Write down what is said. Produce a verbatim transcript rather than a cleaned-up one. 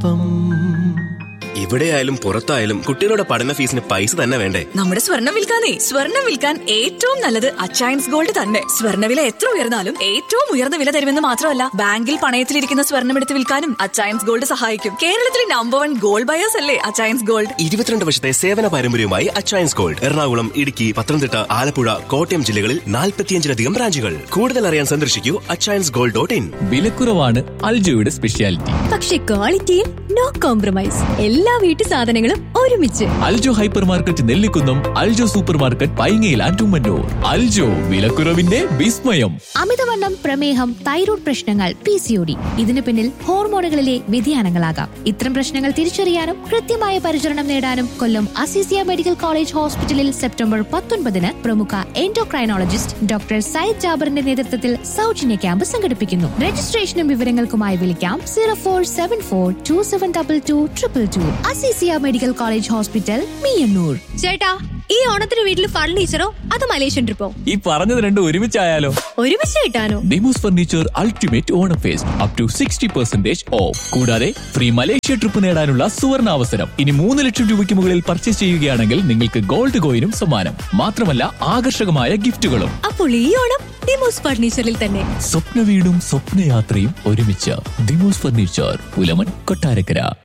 ഒപ്പം. എവിടെയായാലും പുറത്തായാലും കുട്ടികളുടെ പഠന ഫീസിന് പൈസ തന്നെ വേണ്ടേ? നമ്മുടെ സ്വർണ്ണം വിൽക്കാനേ സ്വർണ്ണം വിൽക്കാൻ ഏറ്റവും നല്ലത് അച്ചയൻസ് ഗോൾഡ് തന്നെ. സ്വർണ്ണവില എത്ര ഉയർന്നാലും ഏറ്റവും ഉയർന്ന വില തരുമെന്ന് മാത്രമല്ല, ബാങ്കിൽ പണയത്തിലിരിക്കുന്ന സ്വർണ്ണം എടുത്ത് വിൽക്കാനും അച്ചയൻസ് ഗോൾഡ് സഹായിക്കും. കേരളത്തിലെ നമ്പർ വൺ ഗോൾഡ് ബയേഴ്സ് അല്ലേ അച്ചയൻസ് ഗോൾഡ്. ഇരുപത്തിരണ്ട് വർഷത്തെ സേവന പാരമ്പര്യവുമായി അച്ചയൻസ് ഗോൾഡ് എറണാകുളം, ഇടുക്കി, പത്തനംതിട്ട, ആലപ്പുഴ, കോട്ടയം ജില്ലകളിൽ നാൽപ്പത്തിയഞ്ചിലധികം ബ്രാഞ്ചുകൾ. കൂടുതൽ അറിയാൻ സന്ദർശിക്കൂ Achayans gold dot in. വിലക്കുറവാണ് അൽജോയുടെ speciality. പക്ഷേ ക്വാളിറ്റിയിൽ നോ കോംപ്രമൈസ്. എല്ലാ വീട്ടു സാധനങ്ങളും ഒരുമിച്ച്. Aljo hyper market Nellikunnam, Aljo super market പൈങ്ങയിൽ and Ummannoor. Aljo വിലക്കുറവിന്റെ വിസ്മയം. അമിതവണ്ണം, പ്രമേഹം, തൈറോയ്ഡ് പ്രശ്നങ്ങൾ, പി സി ഒ ഡി, ഇതിനു പിന്നിൽ ഹോർമോണുകളിലെ വ്യതിയാനങ്ങളാകാം. ഇത്തരം പ്രശ്നങ്ങൾ തിരിച്ചറിയാനും കൃത്യമായ പരിചരണം നേടാനും കൊല്ലം അസീസിയ മെഡിക്കൽ കോളേജ് ഹോസ്പിറ്റലിൽ സെപ്റ്റംബർ പത്തൊൻപതിന് പ്രമുഖ എൻഡോക്രൈനോളജിസ്റ്റ് ഡോക്ടർ സയ്യിദ് ജാബറിന്റെ നേതൃത്വത്തിൽ സൗജന്യ ക്യാമ്പ് സംഘടിപ്പിക്കുന്നു. രജിസ്ട്രേഷനും വിവരങ്ങൾക്കുമായി വിളിക്കാം zero four seven four to seven double two triple two. Azeezia medical college hospital, Meeyannoor. ചേട്ടാ, ഈ ഓണത്തിന് വീട്ടിൽ ഫർണിച്ചറോ അതോ മലേഷ്യൻ ട്രിപ്പോ? ഈ പറഞ്ഞത് രണ്ടും ഒരുമിച്ചായാലോ? ഒരുമിച്ച് കിട്ടാനോ? Demos furniture ultimate Onam first up to sixty percentage of. കൂടാതെ ഫ്രീ മലേഷ്യ ട്രിപ്പ് നേടാനുള്ള സുവർണ അവസരം. ഇനി മൂന്ന് ലക്ഷം രൂപയ്ക്ക് മുകളിൽ പർച്ചേസ് ചെയ്യുകയാണെങ്കിൽ നിങ്ങൾക്ക് ഗോൾഡ് കോയിനും സമ്മാനം. മാത്രമല്ല ആകർഷകമായ ഗിഫ്റ്റുകളും. അപ്പോൾ ഈ ഓണം ഡിമോസ് ഫർണിച്ചറിൽ തന്നെ. സ്വപ്ന വീടും സ്വപ്നയാത്രയും ഒരുമിച്ച്. ഡിമോസ് ഫർണിച്ചർ, പുലമൺ, കൊട്ടാരക്കര.